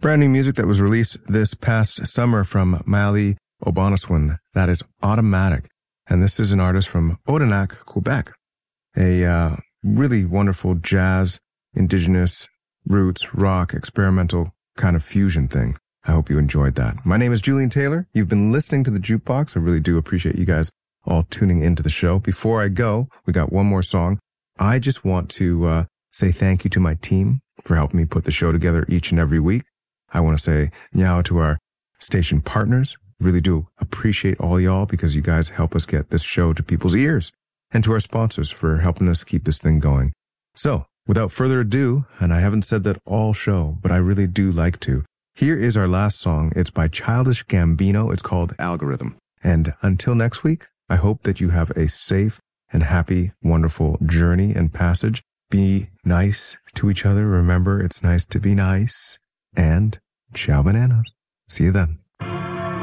Brand new music that was released this past summer from Mali Obanaswin. That is Automatic. And this is an artist from Odanak, Quebec. A really wonderful jazz, indigenous, roots, rock, experimental kind of fusion thing. I hope you enjoyed that. My name is Julian Taylor. You've been listening to The Jukebox. I really do appreciate you guys all tuning into the show. Before I go, we got one more song. I just want to say thank you to my team for helping me put the show together each and every week. I want to say meow to our station partners. Really do appreciate all y'all because you guys help us get this show to people's ears, and to our sponsors for helping us keep this thing going. So without further ado, and I haven't said that all show, but I really do like to, here is our last song. It's by Childish Gambino. It's called Algorithm. And until next week, I hope that you have a safe and happy, wonderful journey and passage. Be nice to each other. Remember, it's nice to be nice. And ciao bananas. See you then.